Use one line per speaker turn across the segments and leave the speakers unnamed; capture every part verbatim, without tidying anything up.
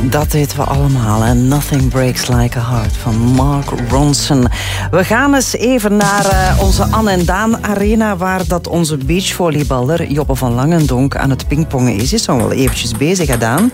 Dat weten we allemaal. En Nothing Breaks Like a Heart van Mark Ronson. We gaan eens even naar uh, onze Anne en Daan Arena, waar dat onze beachvolleyballer Joppe van Langendonk aan het pingpongen is. Is al wel eventjes bezig, hè, Daan?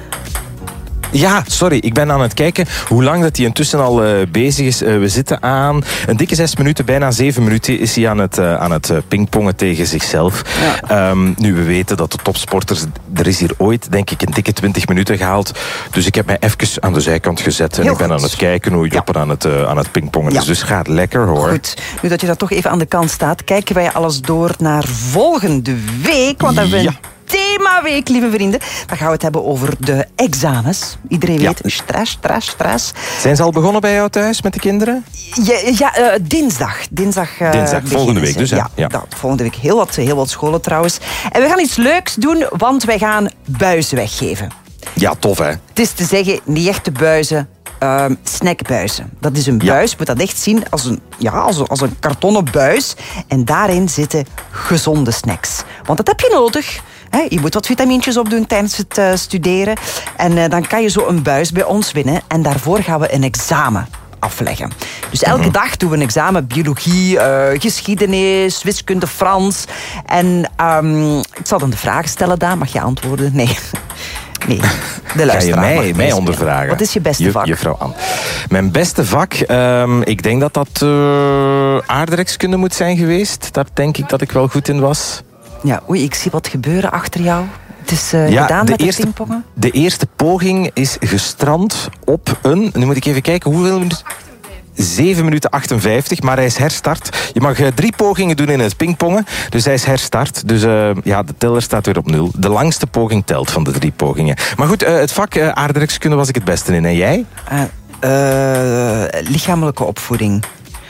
Ja, sorry, ik ben aan het kijken hoe lang dat hij intussen al uh, bezig is. Uh, we zitten aan een dikke zes minuten, bijna zeven minuten is hij aan het, uh, aan het uh, pingpongen tegen zichzelf. Ja. Um, nu, we weten dat de topsporters, er is hier ooit, denk ik, een dikke twintig minuten gehaald. Dus ik heb mij even aan de zijkant gezet en Heel ik ben goed. aan het kijken hoe Joppe ja. aan het, uh, aan het pingpongen is. Ja. Dus gaat lekker, hoor.
Goed, nu dat je dat toch even aan de kant staat, kijken wij alles door naar volgende week. Want dan hebben we een themaweek, lieve vrienden. Dan gaan we het hebben over de examens. Iedereen weet, ja. stress, stress, stress.
Zijn ze al begonnen bij jou thuis met de kinderen?
Ja, ja uh, dinsdag. Dinsdag, uh,
dinsdag volgende week dus, hè?
Ja, ja. Dat, volgende week heel wat, heel wat scholen trouwens. En we gaan iets leuks doen, want wij gaan buizen weggeven.
Ja, tof, hè?
Het is te zeggen, niet echte buizen, uh, snackbuizen. Dat is een buis, je ja. moet dat echt zien als een, ja, als, een, als een kartonnen buis. En daarin zitten gezonde snacks. Want dat heb je nodig. He, je moet wat vitamintjes opdoen tijdens het uh, studeren. En uh, dan kan je zo een buis bij ons winnen. En daarvoor gaan we een examen afleggen. Dus elke mm-hmm. dag doen we een examen. Biologie, uh, geschiedenis, wiskunde, Frans. En um, ik zal dan de vragen stellen, Daan. Mag je antwoorden? Nee. Nee, de luisteraar.
Ga je mij, mij ondervragen?
Wat is je beste vak?
Juffrouw Anne. Mijn beste vak? Um, ik denk dat dat uh, aardrijkskunde moet zijn geweest. Daar denk ik dat ik wel goed in was.
Ja, oei, ik zie wat gebeuren achter jou. Het is uh,
ja,
gedaan met
eerste,
de pingpongen.
De eerste poging is gestrand op een... Nu moet ik even kijken, hoeveel minuten... zeven minuten achtenvijftig, maar hij is herstart. Je mag uh, drie pogingen doen in het pingpongen, dus hij is herstart. Dus uh, ja, de teller staat weer op nul. De langste poging telt van de drie pogingen. Maar goed, uh, het vak uh, aardrijkskunde was ik het beste in. En jij?
Uh, uh, lichamelijke opvoeding.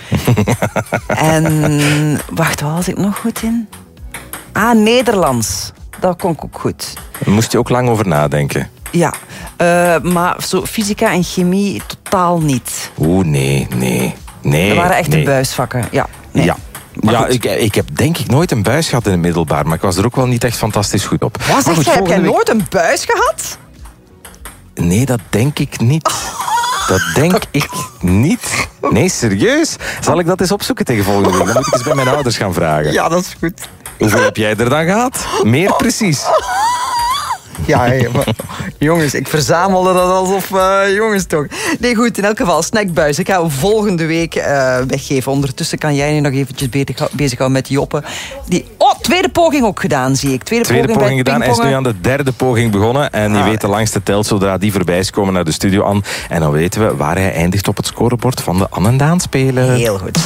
En... Wacht, wat was ik nog goed in? Ah, Nederlands. Dat kon ik ook goed.
Daar moest je ook lang over nadenken.
Ja, uh, maar zo fysica en chemie totaal niet.
Oeh, nee, nee. nee
dat waren echt
nee.
de buisvakken. Ja, nee.
ja. Ja, ik, ik heb denk ik nooit een buis gehad in het middelbaar, maar ik was er ook wel niet echt fantastisch goed op.
Wat zeg jij, heb jij week... nooit een buis gehad?
Nee, dat denk ik niet. Dat denk ik niet. Nee, serieus? Zal ik dat eens opzoeken tegen volgende week? Dan moet ik eens bij mijn ouders gaan vragen.
Ja, dat is goed.
Hoeveel heb jij er dan gehad? Meer precies.
Ja, hey, jongens, ik verzamelde dat alsof... Uh, jongens toch. Nee, goed, in elk geval, snackbuis. Ik ga we volgende week uh, weggeven. Ondertussen kan jij nu nog eventjes bezighouden met Joppe. Die, oh, tweede poging ook gedaan, zie ik. Tweede,
tweede
poging,
poging gedaan. Hij is nu aan de derde poging begonnen. En je ah. weet de langste telt zodra die voorbij is komen naar de studio, Anne. En dan weten we waar hij eindigt op het scorebord van de Anne en Daan spelen.
Heel goed.